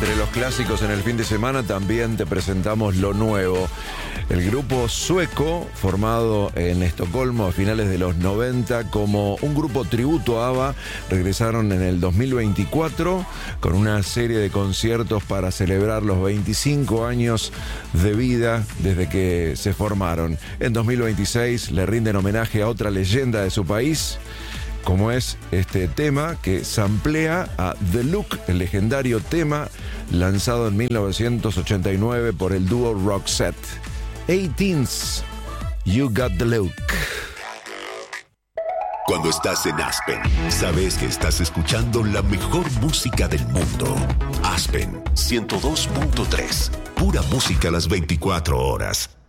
Entre los clásicos en el fin de semana también te presentamos lo nuevo. El grupo sueco, formado en Estocolmo a finales de los 90 como un grupo tributo a ABBA, regresaron en el 2024 con una serie de conciertos para celebrar los 25 años de vida desde que se formaron. En 2026 le rinden homenaje a otra leyenda de su país, como es este tema que samplea a The Look, el legendario tema lanzado en 1989 por el dúo Roxette. 18's, You Got the Look. Cuando estás en Aspen, sabes que estás escuchando la mejor música del mundo. Aspen 102.3, pura música las 24 horas.